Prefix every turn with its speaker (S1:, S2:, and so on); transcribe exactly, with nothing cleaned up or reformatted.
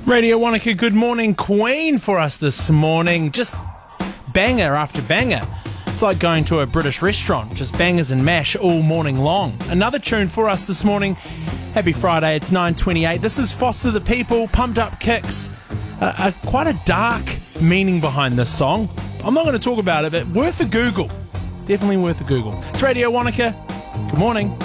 S1: Radio Wanaka, good morning, Queen, for us this morning. Just banger after banger. It's like going to a British restaurant, just bangers and mash all morning long. Another tune for us this morning. Happy Friday, it's nine twenty-eight. This is Foster the People, Pumped Up Kicks. Uh, uh, quite a dark meaning behind this song. I'm not going to talk about it, but worth a Google. Definitely worth a Google. It's Radio Wanaka. Good morning.